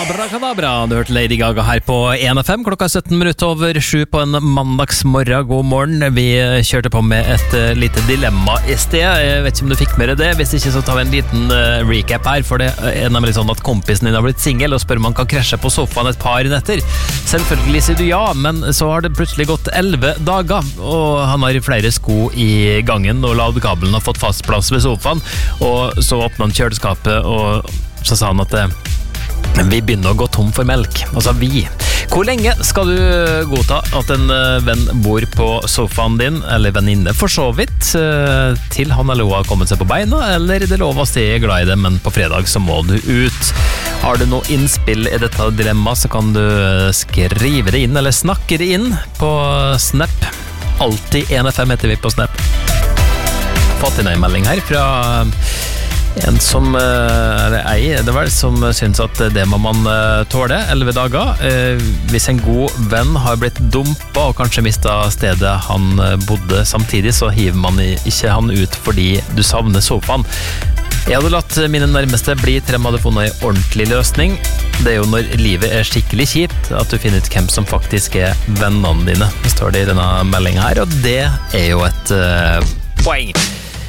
Abrakadabra, du hørte Lady Gaga her på 1FM. Klokka 17:17 på en mandagsmorgen. God morgen. Vi kjørte på med et lite dilemma i sted. Jeg vet ikke om du fikk med det. Hvis ikke så tar vi en liten recap her. For det er nemlig sånn at kompisen din har blitt single og spør om han kan krasje på sofaen et par netter. Selvfølgelig sier du ja, men så har det plutselig gått 11 dager, og han har flere sko i gangen, og ladekabelen har fått fast plass ved sofaen. Og så åpnet han kjøleskapet, og så sa han at vi begynner å gå tom for melk. Altså vi. Hvor lenge skal du godta at en venn bor på sofaen din, eller venninne for så vidt, til han eller hun har kommet seg på beina, eller det lov å si glad i det, men på fredag så må du ut. Har du noe innspill i dette dilemmaet, så kan du skrive det inn, eller snakke det inn på Snap. Alltid 1FM heter vi på Snap. Fått inn en melding her fra en som, det var som synes at det må man tåle 11 dager. Hvis en god venn har blitt dumpet og kanskje mistet stedet han bodde samtidig, så hiver man ikke han ut fordi du savner sofaen. Jeg hadde latt mine nærmeste bli til de hadde funnet en ordentlig løsning. Det er jo når livet er skikkelig kjipt at du finner ut hvem som faktisk er vennene dine. Det står det i denne meldingen her, og det er jo et poeng.